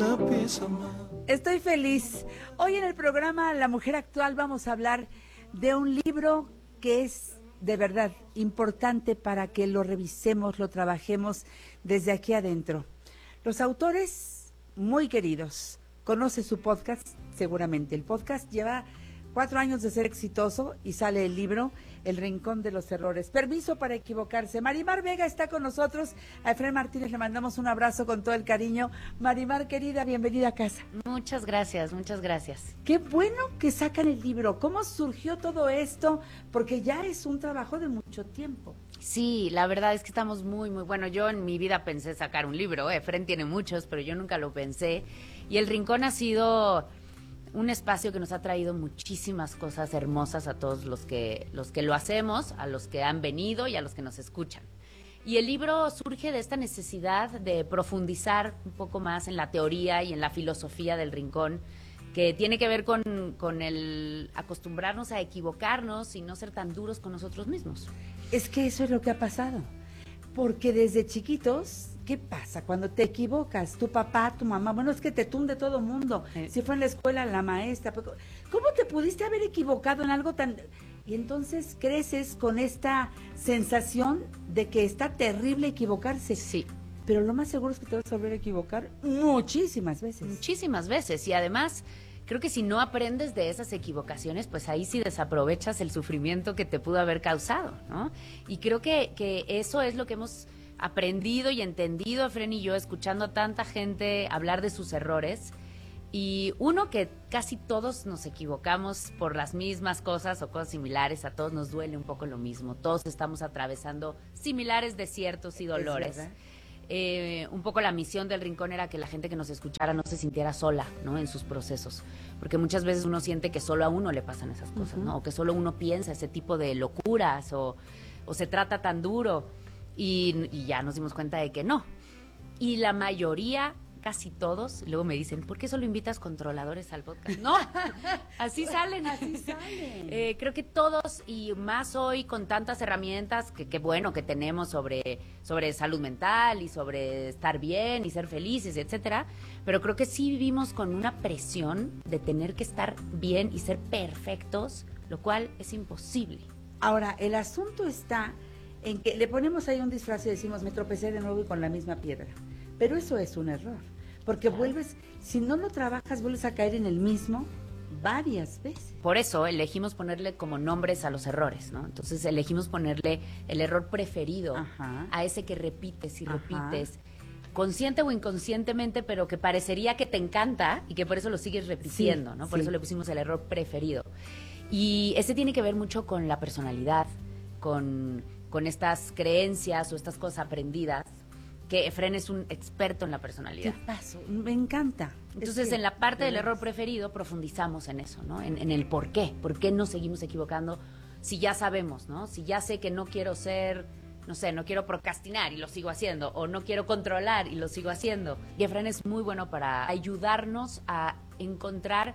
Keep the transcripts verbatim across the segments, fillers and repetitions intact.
una pieza más. Estoy feliz. Hoy en el programa La Mujer Actual vamos a hablar de un libro que es de verdad importante para que lo revisemos, lo trabajemos desde aquí adentro. Los autores muy queridos. Conoce su podcast, seguramente. El podcast lleva cuatro años de ser exitoso y sale el libro El Rincón de los Errores. Permiso para equivocarse. Marimar Vega está con nosotros. A Efraín Martínez le mandamos un abrazo con todo el cariño. Marimar, querida, bienvenida a casa. Muchas gracias, muchas gracias. Qué bueno que sacan el libro. ¿Cómo surgió todo esto? Porque ya es un trabajo de mucho tiempo. Sí, la verdad es que estamos muy, muy... Bueno, yo en mi vida pensé sacar un libro. Efraín tiene muchos, pero yo nunca lo pensé. Y El Rincón ha sido un espacio que nos ha traído muchísimas cosas hermosas a todos los que, los que lo hacemos, a los que han venido y a los que nos escuchan. Y el libro surge de esta necesidad de profundizar un poco más en la teoría y en la filosofía del Rincón, que tiene que ver con, con el acostumbrarnos a equivocarnos y no ser tan duros con nosotros mismos. Es que eso es lo que ha pasado. Porque desde chiquitos, ¿qué pasa? Cuando te equivocas, tu papá, tu mamá, bueno, es que te tunde todo mundo. Sí. Si fue en la escuela, la maestra. ¿Cómo te pudiste haber equivocado en algo tan...? Y entonces creces con esta sensación de que está terrible equivocarse. Sí. Pero lo más seguro es que te vas a volver a equivocar muchísimas veces. Muchísimas veces. Y además, creo que si no aprendes de esas equivocaciones, pues ahí sí desaprovechas el sufrimiento que te pudo haber causado, ¿no? Y creo que, que eso es lo que hemos aprendido y entendido, Efraín y yo, escuchando a tanta gente hablar de sus errores. Y uno, que casi todos nos equivocamos por las mismas cosas o cosas similares, a todos nos duele un poco lo mismo, todos estamos atravesando similares desiertos y dolores. Eh, un poco la misión del Rincón era que la gente que nos escuchara no se sintiera sola, ¿no?, en sus procesos, porque muchas veces uno siente que solo a uno le pasan esas cosas, uh-huh. ¿no? O que solo uno piensa ese tipo de locuras o, o se trata tan duro y, y ya nos dimos cuenta de que no. Y la mayoría, casi todos, luego me dicen, ¿por qué solo invitas controladores al podcast? No, así salen, así salen. Eh, creo que todos, y más hoy con tantas herramientas que, que bueno que tenemos sobre, sobre salud mental y sobre estar bien y ser felices, etcétera, pero creo que sí vivimos con una presión de tener que estar bien y ser perfectos, lo cual es imposible. Ahora, el asunto está en que le ponemos ahí un disfraz y decimos, me tropecé de nuevo y con la misma piedra. Pero eso es un error, porque vuelves, si no lo trabajas, vuelves a caer en el mismo varias veces. Por eso elegimos ponerle como nombres a los errores, ¿no? Entonces elegimos ponerle el error preferido, ajá, a ese que repites y repites, ajá, consciente o inconscientemente, pero que parecería que te encanta y que por eso lo sigues repitiendo, sí, ¿no? Por sí. eso le pusimos el error preferido. Y ese tiene que ver mucho con la personalidad, con, con estas creencias o estas cosas aprendidas, que Efraín es un experto en la personalidad. ¿Qué pasó? Me encanta. Entonces, es que, en la parte del error preferido profundizamos en eso, ¿no? En, en el por qué. ¿Por qué nos seguimos equivocando? Si ya sabemos, ¿no? Si ya sé que no quiero ser, no sé, no quiero procrastinar y lo sigo haciendo, o no quiero controlar y lo sigo haciendo. Y Efraín es muy bueno para ayudarnos a encontrar,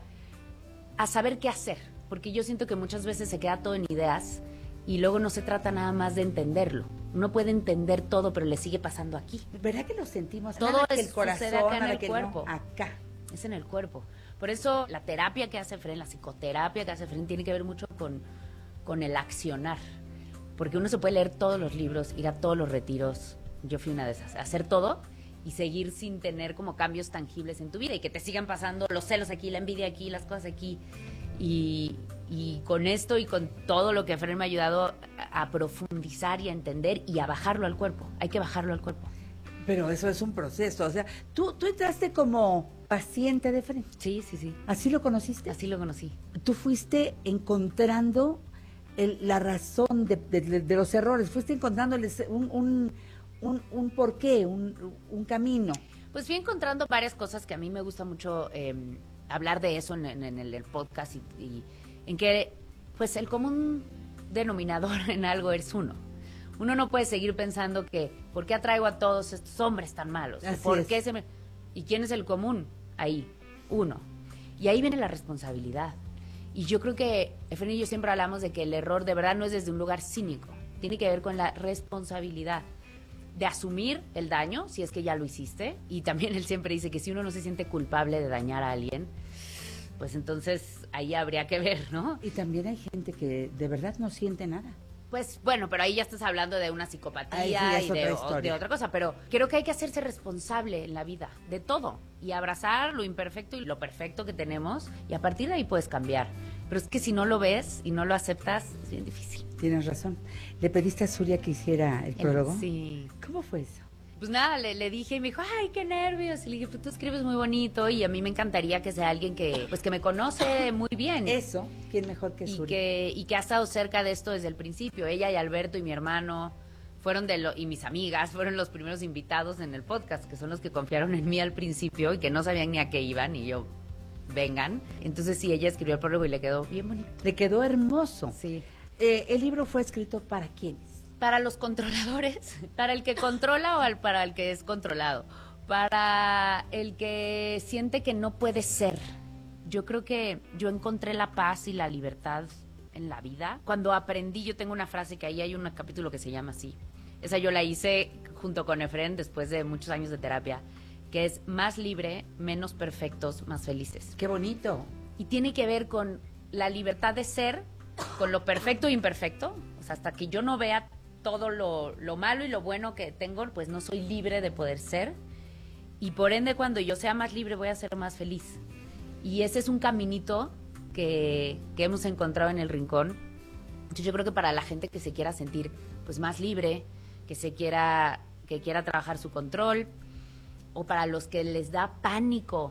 a saber qué hacer. Porque yo siento que muchas veces se queda todo en ideas y luego no se trata nada más de entenderlo. Uno puede entender todo, pero le sigue pasando aquí. ¿Verdad que lo sentimos? Todo es el corazón, acá en el que cuerpo. No, acá. Es en el cuerpo. Por eso la terapia que hace Efraín, la psicoterapia que hace Efraín, tiene que ver mucho con, con el accionar. Porque uno se puede leer todos los libros, ir a todos los retiros. Yo fui una de esas. Hacer todo y seguir sin tener como cambios tangibles en tu vida y que te sigan pasando los celos aquí, la envidia aquí, las cosas aquí. Y, y con esto y con todo lo que Efraín me ha ayudado a, a profundizar y a entender y a bajarlo al cuerpo. Hay que bajarlo al cuerpo. Pero eso es un proceso, o sea, tú, tú entraste como paciente de Efraín. Sí, sí, sí. ¿Así lo conociste? Así lo conocí. Tú fuiste encontrando el, la razón de, de, de los errores, fuiste encontrándoles un, un, un, un porqué, un, un camino. Pues fui encontrando varias cosas que a mí me gusta mucho eh, hablar de eso en, en, en el podcast y, y en que pues el común denominador en algo es uno. Uno no puede seguir pensando que ¿por qué atraigo a todos estos hombres tan malos? ¿Por qué se me... ¿Y quién es el común? Ahí, uno. Y ahí viene la responsabilidad. Y yo creo que Efraín y yo siempre hablamos de que el error de verdad no es desde un lugar cínico, tiene que ver con la responsabilidad. de asumir el daño, si es que ya lo hiciste. Y también él siempre dice que si uno no se siente culpable de dañar a alguien, pues entonces ahí habría que ver, ¿no? Y también hay gente que de verdad no siente nada. Pues bueno, pero ahí ya estás hablando de una psicopatía Ahí sí y de, otra o- de otra cosa, pero creo que hay que hacerse responsable en la vida, de todo, y abrazar lo imperfecto y lo perfecto que tenemos, y a partir de ahí puedes cambiar. Pero es que si no lo ves y no lo aceptas, es bien difícil. Tienes razón. ¿Le pediste a Zulia que hiciera el prólogo? Sí. ¿Cómo fue eso? Pues nada, le, le dije y me dijo, ay, qué nervios. Y le dije, pues tú escribes muy bonito y a mí me encantaría que sea alguien que, pues que me conoce muy bien. Eso, ¿quién mejor que y Zulia? que y que ha estado cerca de esto desde el principio. Ella y Alberto y mi hermano fueron de lo, y mis amigas fueron los primeros invitados en el podcast, que son los que confiaron en mí al principio y que no sabían ni a qué iban y yo, vengan. Entonces sí, ella escribió el prólogo y le quedó bien bonito. Le quedó hermoso. Sí. Eh, ¿El libro fue escrito para quiénes? Para los controladores, para el que controla o al- para el que es controlado, para el que siente que no puede ser. Yo creo que yo encontré la paz y la libertad en la vida cuando aprendí. Yo tengo una frase que ahí hay un capítulo que se llama así. Esa yo la hice junto con Efren después de muchos años de terapia, que es más libre, menos perfectos, más felices. ¡Qué bonito! Y tiene que ver con la libertad de ser, con lo perfecto e imperfecto. O sea, hasta que yo no vea todo lo, lo malo y lo bueno que tengo, pues no soy libre de poder ser. Y por ende, cuando yo sea más libre, voy a ser más feliz. Y ese es un caminito que, que hemos encontrado en el Rincón. Entonces yo creo que para la gente que se quiera sentir pues más libre, que se quiera, que quiera trabajar su control, o para los que les da pánico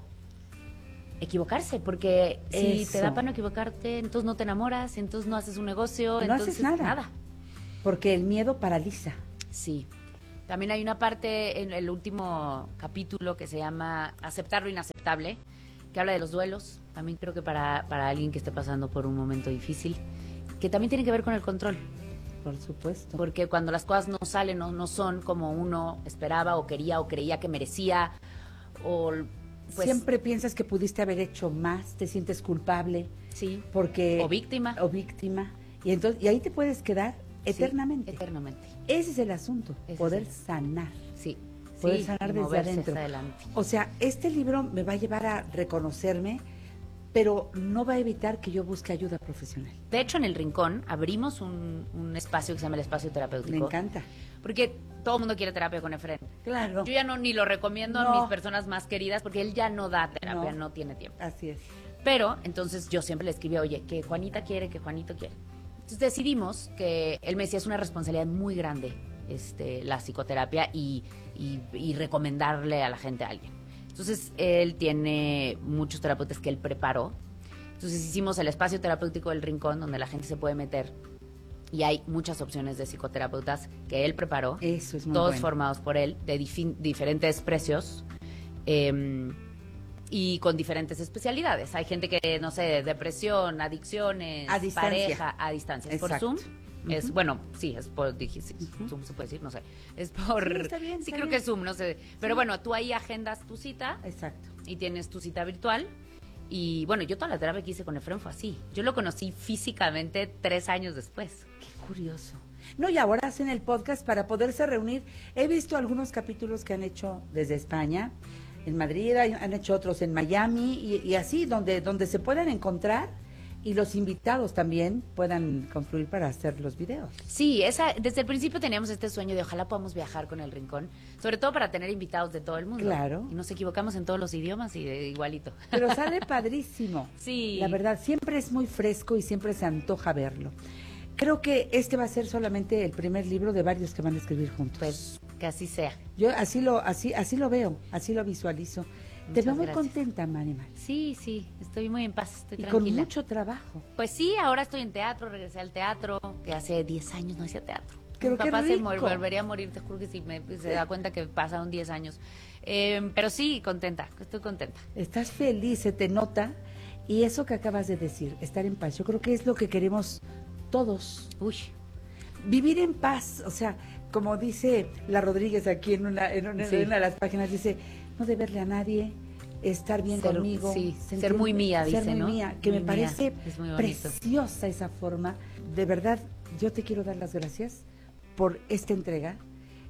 equivocarse, porque si Eso. te da pánico equivocarte, entonces no te enamoras, entonces no haces un negocio, No entonces haces nada. nada. Porque el miedo paraliza. Sí. También hay una parte en el último capítulo que se llama Aceptar lo inaceptable, que habla de los duelos. También creo que para, para alguien que esté pasando por un momento difícil, que también tiene que ver con el control. Por supuesto. Porque cuando las cosas no salen o no son como uno esperaba o quería o creía que merecía, o pues, Siempre piensas que pudiste haber hecho más, te sientes culpable. sí, Porque o víctima. O víctima. Y entonces y ahí te puedes quedar eternamente. Sí, eternamente. Ese es el asunto, Ese poder es el- sanar. Sí. Poder sí, sanar y desde moverse adentro. hacia adelante. O sea, este libro me va a llevar a reconocerme, pero no va a evitar que yo busque ayuda profesional. De hecho, en el Rincón abrimos un, un espacio que se llama el espacio terapéutico. Me encanta. Porque todo el mundo quiere terapia con Efren. Claro. Yo ya no ni lo recomiendo No. a mis personas más queridas porque él ya no da terapia, No. no, tiene tiempo. Así es. Pero entonces yo siempre le escribía, oye, que Juanita quiere, que Juanito quiere. Entonces decidimos que él me decía, es una responsabilidad muy grande este, la psicoterapia y, y, y recomendarle a la gente a alguien. Entonces él tiene muchos terapeutas que él preparó. Entonces hicimos el espacio terapéutico del Rincón donde la gente se puede meter y hay muchas opciones de psicoterapeutas que él preparó. Eso es muy Todos bueno. formados por él, de difin- diferentes precios. Eh, y con diferentes especialidades. Hay gente que, no sé, depresión, adicciones, A distancia. pareja, a distancia. ¿Es por Exacto. Zoom? Es, bueno, sí, es por, dije, sí, Zoom se puede decir, no sé. Es por... Sí, está bien, sí, está creo bien. que es Zoom, no sé. Pero Sí. bueno, tú ahí agendas tu cita Exacto. y tienes tu cita virtual. Y bueno, yo toda la terapia que hice con Efren fue así. Yo lo conocí físicamente tres años después. Qué curioso. No, y ahora hacen el podcast para poderse reunir. He visto algunos capítulos que han hecho desde España, en Madrid, hay- han hecho otros en Miami, y, y así, donde, donde se puedan encontrar y los invitados también puedan confluir para hacer los videos. Sí, esa, desde el principio teníamos este sueño de ojalá podamos viajar con el Rincón, sobre todo para tener invitados de todo el mundo. Claro. Y nos equivocamos en todos los idiomas y de igualito. Pero sale padrísimo. Sí. La verdad, siempre es muy fresco y siempre se antoja verlo. Creo que este va a ser solamente el primer libro de varios que van a escribir juntos. Pues que así sea. Yo así lo, así, así lo veo, así lo visualizo. Te Muchas veo muy gracias. contenta, Marimar. Sí, sí, estoy muy en paz, estoy Y con tranquila. mucho trabajo. Pues sí, ahora estoy en teatro, regresé al teatro, que hace diez años no hacía teatro. Pero Mi qué papá se mor- rico. volvería a morir, te juro que sí, me, se da cuenta que pasaron diez años. Eh, pero sí, contenta, estoy contenta. Estás feliz, se te nota. Y eso que acabas de decir, estar en paz, yo creo que es lo que queremos todos. Uy, Vivir en paz, o sea, como dice la Rodríguez aquí en una, en una, Sí. en una de las páginas, dice, no deberle a nadie, estar bien Ser- conmigo. sí, sentir- ser muy mía, ser dice, muy ¿no? mía, que Muy me mía, parece es muy bonito. preciosa esa forma. De verdad, yo te quiero dar las gracias por esta entrega.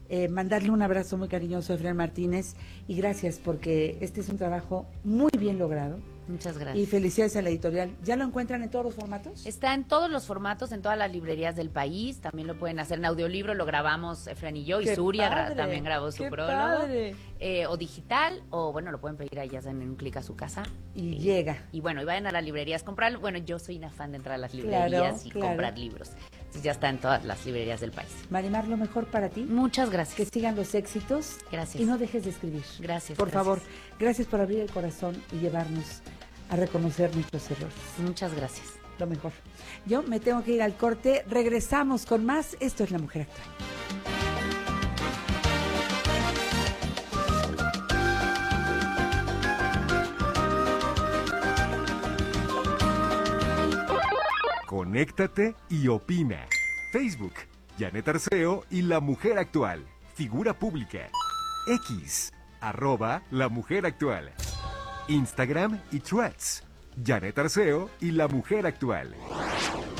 eh, mandarle un abrazo muy cariñoso a Efraín Martínez y gracias porque este es un trabajo muy bien logrado. Muchas gracias. Y felicidades a la editorial. ¿Ya lo encuentran en todos los formatos? Está en todos los formatos, en todas las librerías del país. También lo pueden hacer en audiolibro, lo grabamos Efraín y yo. Y Zuria gra también grabó su qué prólogo. Padre. Eh, o digital, o bueno, lo pueden pedir allá en un clic a su casa. Y, y llega. Y bueno, y vayan a las librerías, comprarlo. Bueno, yo soy una fan de entrar a las librerías claro, y claro. comprar libros. Entonces ya está en todas las librerías del país. Marimar, lo mejor para ti. Muchas gracias. Que sigan los éxitos. Gracias. Y no dejes de escribir. Gracias. Por gracias. favor, gracias por abrir el corazón y llevarnos a reconocer nuestros errores. Muchas gracias. Lo mejor. Yo me tengo que ir al corte. Regresamos con más. Esto es La Mujer Actual. Conéctate y opina. Facebook, Janet Arceo y La Mujer Actual. Figura pública. X, arroba La Mujer Actual. Instagram y Threads, Janet Arceo y La Mujer Actual.